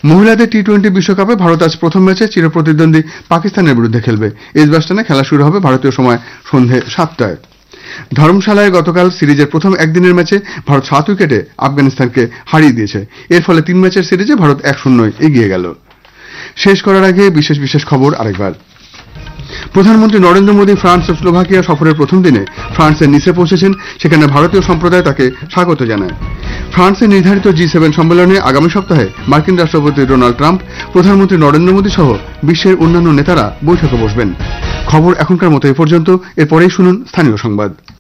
মহিলাদের টি-20 বিশ্বকাপে ভারত আজ প্রথম ম্যাচে চিরপ্রতিদ্বন্দ্বী পাকিস্তানের বিরুদ্ধে খেলবে। এজবাস্টনে খেলা শুরু হবে ভারতীয় সময় সন্ধে 7টায়। ধর্মশালায় গতকাল সিরিজের প্রথম একদিনের ম্যাচে ভারত 7 উইকেটে আফগানিস্তানকে হারিয়ে দিয়েছে। এর ফলে 3 ম্যাচের সিরিজে ভারত 1-0 এগিয়ে গেল। শেষ করার আগে বিশেষ খবর আরেকবার। প্রধানমন্ত্রী নরেন্দ্র মোদী ফ্রান্স ও স্লোভাকিয়া সফরের প্রথম দিনে ফ্রান্সের নিসে পৌঁছেছেন। সেখানে ভারতীয় সম্প্রদায় তাকে স্বাগত জানায়। ফ্রান্সে নির্ধারিত G7 সম্মেলনে আগামী সপ্তাহে মার্কিন রাষ্ট্রপতি ডোনাল্ড ট্রাম্প, প্রধানমন্ত্রী নরেন্দ্র মোদী সহ বিশ্বের অন্যান্য নেতারা বৈঠকে বসবেন। খবর এখনকার মতো এ পর্যন্ত। এরপরেই শুনুন স্থানীয় সংবাদ।